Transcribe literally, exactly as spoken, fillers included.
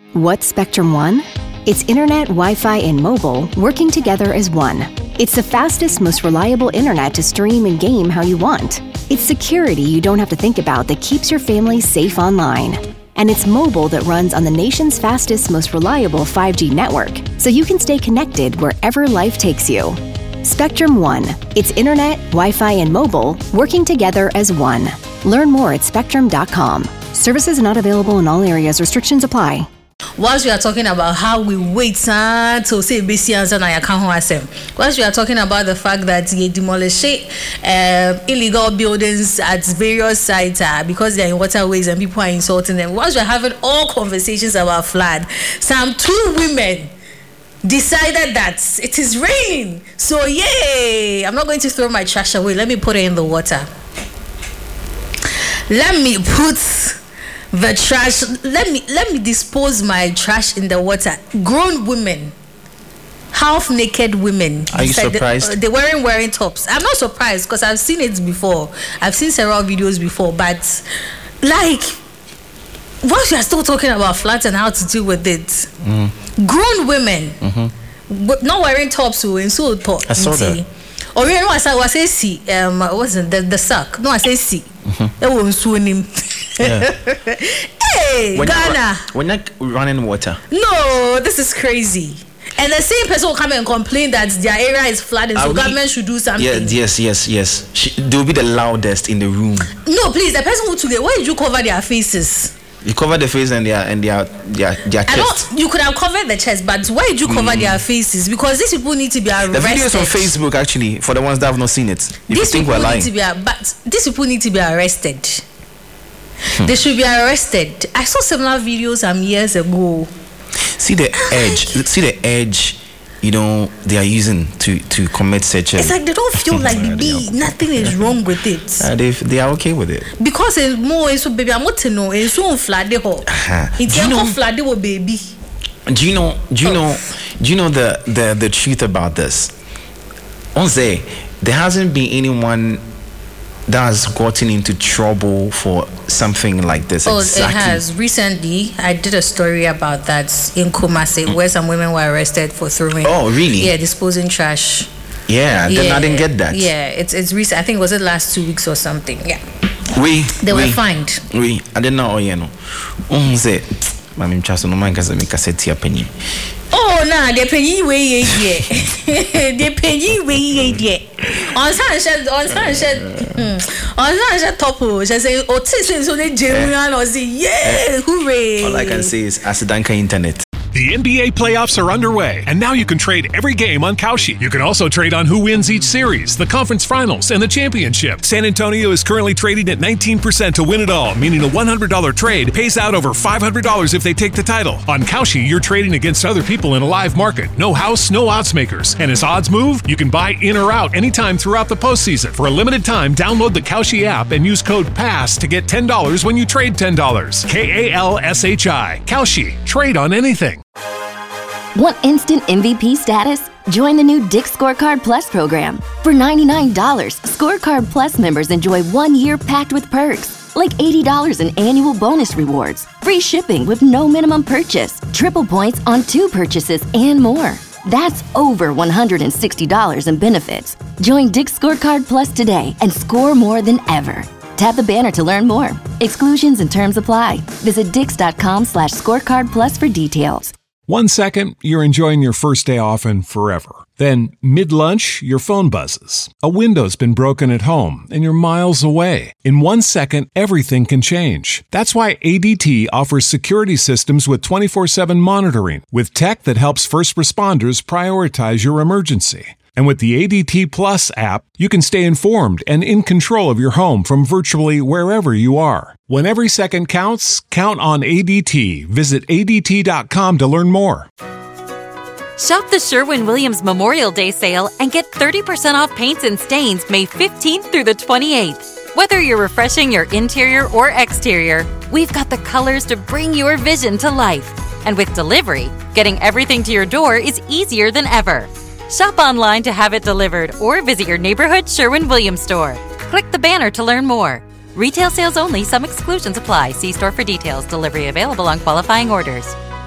What's Spectrum One? It's internet, Wi-Fi, and mobile working together as one. It's the fastest, most reliable internet to stream and game how you want. It's security you don't have to think about that keeps your family safe online. And it's mobile that runs on the nation's fastest, most reliable five G network, so you can stay connected wherever life takes you. Spectrum One. It's internet, Wi-Fi, and mobile working together as one. Learn more at spectrum dot com. Services not available in all areas. Restrictions apply. Whilst we are talking about how we wait uh, to say B C answer na yakan ho asem. Whilst we are talking about the fact that they demolish uh, illegal buildings at various sites uh, because they are in waterways and people are insulting them. Whilst we are having all conversations about flood, some two women decided that it is raining. So yay! I'm not going to throw my trash away. Let me put it in the water. Let me put the trash, let me let me dispose my trash in the water. Grown women, half naked women. Are you surprised? The, uh, they wearing wearing tops. I'm not surprised because I've seen it before. I've seen several videos before, but like, whilst we are still talking about floods and how to deal with it, mm. grown women, mm-hmm. not wearing tops, who in so top. I saw that. Or you know, I say, I say, see, um, wasn't the the suck? No, I say, see. That was swimming. Hey, when Ghana. We're not running water. No, this is crazy. And the same person will come and complain that their area is flooding, so we, government should do something. Yeah, yes, yes, yes. She, they'll be the loudest in the room. No, please, the person who took it, why did you cover their faces? You cover the face and their and their their, their chest. I know you could have covered the chest, but why did you cover mm. their faces? Because these people need to be arrested. The video is on Facebook, actually, for the ones that have not seen it. If these you think people we're lying. Need to be, but these people need to be arrested. Hmm. They should be arrested. I saw similar videos some years ago. See the edge. See the edge. You know they are using to to commit such a. It's like they don't feel like the bee. Nothing is wrong with it. Uh, they they are okay with it. Because it's more so baby. I'm not to know. It's so flooded. It's not flooded with baby. Do you know? Do you know? Do you know the the the truth about this? On say there hasn't been anyone that has gotten into trouble for something like this. Oh, exactly. It has. Recently, I did a story about that in Kumasi, mm. where some women were arrested for throwing. Oh, really? Yeah, disposing trash. Yeah, then yeah, I didn't get that. Yeah, it's it's recent. I think was it last two weeks or something. Yeah. We they we, were fined. We I didn't know. You know. Um, say, mami mchaso no man kaza mikaseti apeni. Oh, nah, they penny way yeah. They penny way yeah. On Sunshine, on Sunshine, on Sunshine top. She say, oh, this so they genuine or say, yeah, hooray. All I can say is Asidanka Internet. The N B A playoffs are underway, and now you can trade every game on Kalshi. You can also trade on who wins each series, the conference finals, and the championship. San Antonio is currently trading at nineteen percent to win it all, meaning a one hundred dollars trade pays out over five hundred dollars if they take the title. On Kalshi, you're trading against other people in a live market. No house, no odds makers. And as odds move, you can buy in or out anytime throughout the postseason. For a limited time, download the Kalshi app and use code PASS to get ten dollars when you trade ten dollars. K A L S H I. Kalshi. Trade on anything. Want instant M V P status? Join the new Dick's Scorecard Plus program. For ninety-nine dollars, Scorecard Plus members enjoy one year packed with perks, like eighty dollars in annual bonus rewards, free shipping with no minimum purchase, triple points on two purchases, and more. That's over one hundred sixty dollars in benefits. Join Dick's Scorecard Plus today and score more than ever. Tap the banner to learn more. Exclusions and terms apply. Visit dix.com slash scorecard plus for details. One second, you're enjoying your first day off and forever. Then, mid-lunch, your phone buzzes. A window's been broken at home, and you're miles away. In one second, everything can change. That's why A D T offers security systems with twenty-four seven monitoring, with tech that helps first responders prioritize your emergency. And with the A D T Plus app, you can stay informed and in control of your home from virtually wherever you are. When every second counts, count on A D T. Visit A D T dot com to learn more. Shop the Sherwin-Williams Memorial Day sale and get thirty percent off paints and stains May fifteenth through the twenty-eighth. Whether you're refreshing your interior or exterior, we've got the colors to bring your vision to life. And with delivery, getting everything to your door is easier than ever. Shop online to have it delivered or visit your neighborhood Sherwin-Williams store. Click the banner to learn more. Retail sales only. Some exclusions apply. See store for details. Delivery available on qualifying orders.